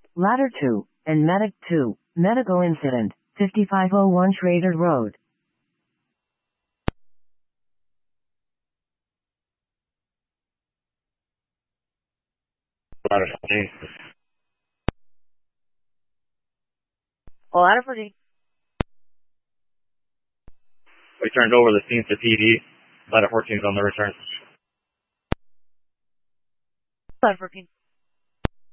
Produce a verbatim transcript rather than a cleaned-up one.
Ladder two, and Medic two, medical incident, fifty-five oh one Schrader Road. Ladder fourteen. Ladder fourteen. We turned over the scene to P D. Ladder fourteen is on the return. Ladder fourteen.